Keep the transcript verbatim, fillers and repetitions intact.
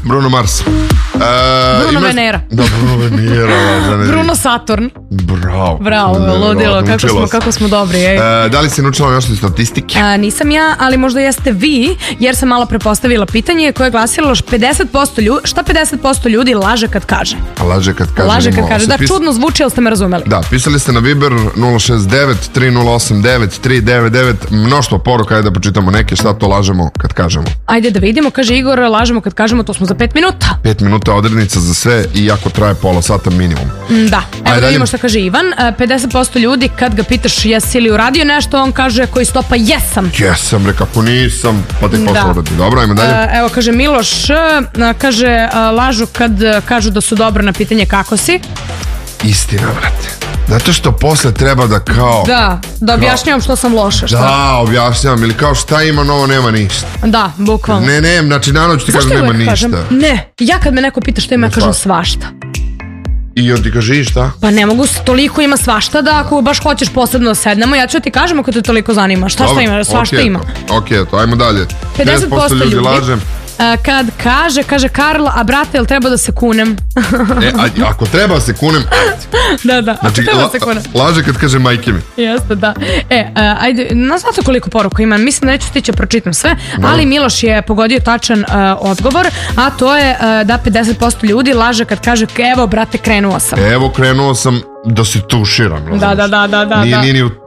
Bruno Mars. Uh, Bruno imaš... Venera. Da, Bruno Venera. Bruno Saturn. Bravo. Bravo, ludilo, kako smo, kako smo dobri. Ej. Uh, da li si naučila nešto iz statistike? A, nisam ja, ali možda jeste vi, jer sam malo prepostavila pitanje koje je glasilo pedeset posto ljudi, šta pedeset posto ljudi laže kad kaže? Laže kad kaže. Laže kad kaže, da, pis... čudno zvuči, ali ste me razumeli. Da, pisali ste na Viber nula šest devet tri nula osam devet tri devet devet, mnoštvo poruka, ajde da počitamo neke, šta to lažemo kad kažemo. Ajde da vidimo, kaže Igor, lažemo kad kažemo, to smo za pet minuta. Pet minuta odrednica za sve, iako traje pola sata minimum. Da, evo da vidimo šta kaže Ivan. pedeset posto ljudi kad ga pitaš jesi li uradio nešto, on kaže koji stopa jesam. Jesam, re, kako nisam, pa tek posle uradi. Dobro, ajmo dalje. E, evo kaže Miloš, kaže lažu kad kažu da su dobro na pitanje kako si. Istina, brate. Zato što posle treba da kao... Da, da objašnjavam što sam loša, šta? Da, objašnjavam, ili kao šta ima novo, nema ništa. Da, bukvalno. Ne, ne, znači na noć ti kažem nema ništa. Kažem? Ne, ja kad me neko pita što ima, ja kažem svašta. I on ti kaže i šta? Pa ne mogu, toliko ima svašta da ako baš hoćeš posebno da sednemo, ja ću ti kažem ako te toliko zanima. Šta šta ima, svašta ima. Ok, to, ajmo dalje. pedeset posto ljudi lažem. Kad kaže, kaže Karla, a brate, jel treba da se kunem? E, a, ako treba da se kunem, ajde. Da, da, znači, treba da se kunem. Laže kad kaže majke mi. Jeste, da. E, a, ajde, ne znate koliko poruka imam, mislim da neću stići pročitam sve, no. Ali Miloš je pogodio tačan uh, odgovor, a to je uh, da pedeset posto ljudi laže kad kaže, evo, brate, krenuo sam. Evo, krenuo sam da se tuširam. Da, da, da, da, da. Nije, nije, nije